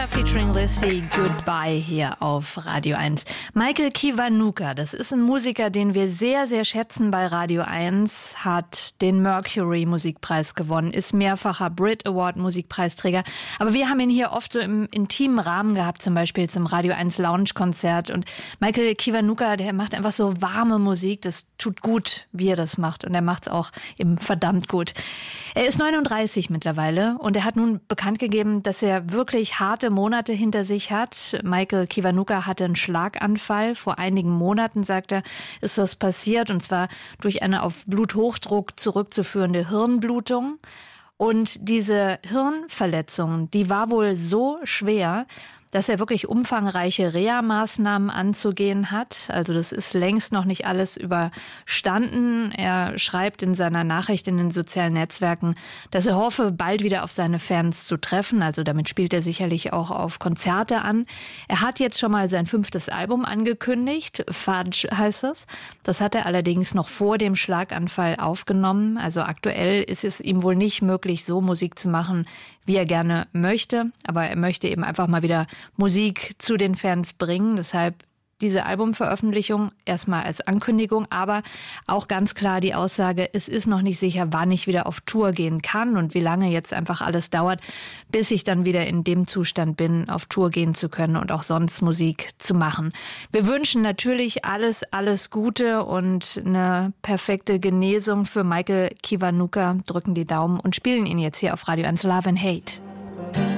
Cher featuring Lissy, Goodbye hier auf Radio 1. Michael Kiwanuka, das ist ein Musiker, den wir sehr, sehr schätzen bei Radio 1, hat den Mercury Musikpreis gewonnen, ist mehrfacher Brit Award Musikpreisträger. Aber wir haben ihn hier oft so im intimen Rahmen gehabt, zum Beispiel zum Radio 1 Lounge Konzert. Und Michael Kiwanuka, der macht einfach so warme Musik, das tut gut, wie er das macht. Und er macht es auch eben verdammt gut. Er ist 39 mittlerweile und er hat nun bekannt gegeben, dass er wirklich harte Monate hinter sich hat. Michael Kiwanuka hatte einen Schlaganfall. Vor einigen Monaten, sagt er, ist das passiert. Und zwar durch eine auf Bluthochdruck zurückzuführende Hirnblutung. Und diese Hirnverletzung, die war wohl so schwer, dass er wirklich umfangreiche Reha-Maßnahmen anzugehen hat. Also das ist längst noch nicht alles überstanden. Er schreibt in seiner Nachricht in den sozialen Netzwerken, dass er hoffe, bald wieder auf seine Fans zu treffen. Also damit spielt er sicherlich auch auf Konzerte an. Er hat jetzt schon mal sein 5. Album angekündigt. Fudge heißt es. Das hat er allerdings noch vor dem Schlaganfall aufgenommen. Also aktuell ist es ihm wohl nicht möglich, so Musik zu machen, wie er gerne möchte. Aber er möchte eben einfach mal wieder Musik zu den Fans bringen. Deshalb diese Albumveröffentlichung erstmal als Ankündigung, aber auch ganz klar die Aussage, es ist noch nicht sicher, wann ich wieder auf Tour gehen kann und wie lange jetzt einfach alles dauert, bis ich dann wieder in dem Zustand bin, auf Tour gehen zu können und auch sonst Musik zu machen. Wir wünschen natürlich alles Gute und eine perfekte Genesung für Michael Kiwanuka, drücken die Daumen und spielen ihn jetzt hier auf Radio 1 Love and Hate.